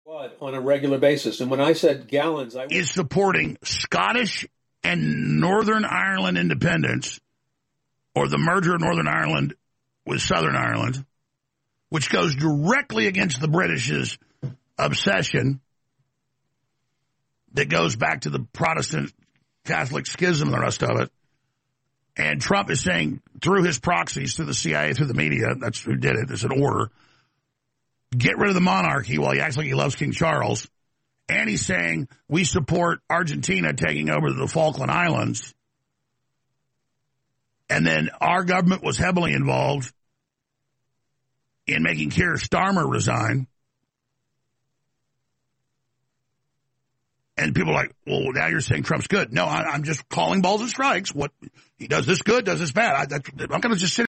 On a regular basis. And when I said gallons, I is supporting Scottish and Northern Ireland independence, or the merger of Northern Ireland with Southern Ireland, which goes directly against the British's obsession that goes back to the Protestant Catholic schism and the rest of it. And Trump is saying, through his proxies, through the CIA, through the media, that's who did it, it's an order, get rid of the monarchy while he acts like he loves King Charles. And he's saying, we support Argentina taking over the Falkland Islands. And then our government was heavily involved in making Keir Starmer resign. And people are like, well, now you're saying Trump's good. No, I'm just calling balls and strikes. What he does this good, does this bad. I'm not going to just sit